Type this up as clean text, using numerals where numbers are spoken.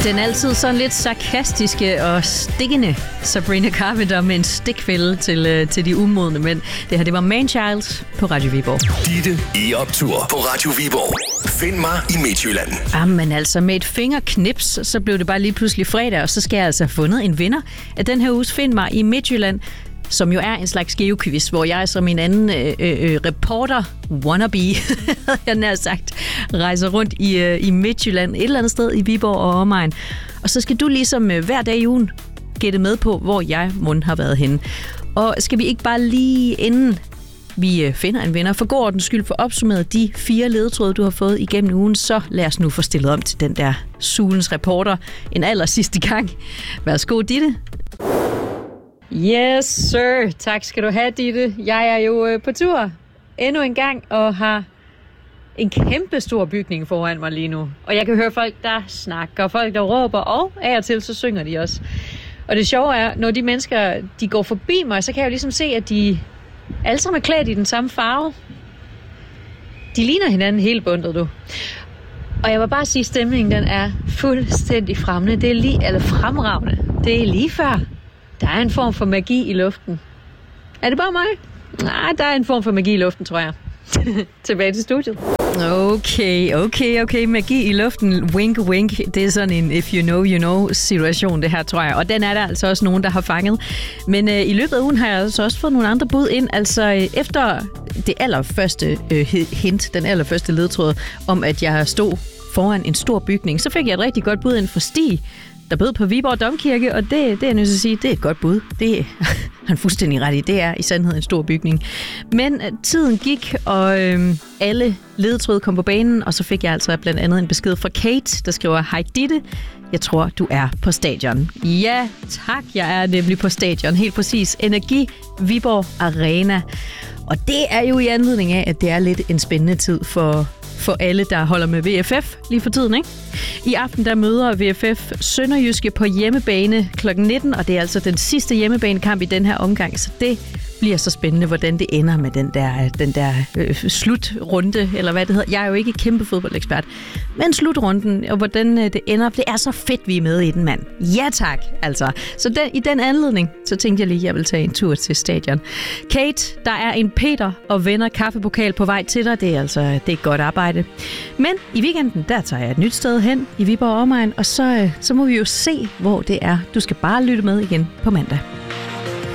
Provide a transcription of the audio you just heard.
Den altid sådan lidt sarkastiske og stikkende Sabrina Carpenter med en stikfælde til de umodne mænd. Det her, det var Manchild på Radio Viborg. Ditte i optur på Radio Viborg. Find mig i Midtjylland. Jamen altså, med et fingerknips, så blev det bare lige pludselig fredag, og så skal jeg altså have fundet en vinder af den her uges Find mig i Midtjylland, som jo er en slags geoquiz, hvor jeg som en anden reporter wannabe, jeg nær sagt, rejser rundt i Midtjylland, et eller andet sted i Viborg og omegn. Og så skal du ligesom hver dag i ugen gætte med på, hvor jeg mon har været henne. Og skal vi ikke bare lige inden vi finder en vinder, for god ordens skyld få opsummeret de 4 ledetråde, du har fået igennem ugen, så lad os nu få stillet om til den der sulens reporter en aller sidste gang. Værsgo, Ditte. Yes, sir. Tak skal du have, Ditte. Jeg er jo på tur endnu en gang og har en kæmpe stor bygning foran mig lige nu. Og jeg kan høre folk, der snakker, folk, der råber, og af og til så synger de også. Og det sjove er, når de mennesker, de går forbi mig, så kan jeg jo ligesom se, at de alle sammen er klædt i den samme farve. De ligner hinanden helt bundet, du. Og jeg vil bare sige, at stemningen den er fuldstændig fremmende. Det er lige, fremragende. Det er lige før. Der er en form for magi i luften. Er det bare mig? Nej, der er en form for magi i luften, tror jeg. Tilbage til studiet. Okay. Magi i luften. Wink, wink. Det er sådan en if you know situation, det her, tror jeg. Og den er der altså også nogen, der har fanget. Men i løbet af ugen har jeg altså også fået nogle andre bud ind. Altså efter det allerførste hint, den allerførste ledtråd om, at jeg stod foran en stor bygning, så fik jeg et rigtig godt bud ind for Stig, der bød på Viborg Domkirke, og det er jeg nødt til at sige, det er et godt bud. Det er han fuldstændig ret i. Det er i sandhed en stor bygning. Men tiden gik, og alle ledetråde kom på banen, og så fik jeg altså blandt andet en besked fra Kate, der skriver: Hej Ditte, jeg tror, du er på stadion. Ja, tak, jeg er nemlig på stadion. Helt præcis. Energi Viborg Arena. Og det er jo i anledning af, at det er lidt en spændende tid for alle, der holder med VFF lige for tiden, ikke? I aften der møder VFF Sønderjyske på hjemmebane kl. 19, og det er altså den sidste hjemmebanekamp i den her omgang, så det bliver så spændende, hvordan det ender med den der slutrunde, eller hvad det hedder. Jeg er jo ikke kæmpe fodboldekspert, men slutrunden, og hvordan det ender, det er så fedt, vi er med i den, mand. Ja tak, altså. Så i den anledning, så tænkte jeg lige, at jeg vil tage en tur til stadion. Kate, der er en Peter og venner kaffepokal på vej til dig. Det er et godt arbejde. Men i weekenden, der tager jeg et nyt sted hen i Viborg omegn, og så må vi jo se, hvor det er. Du skal bare lytte med igen på mandag.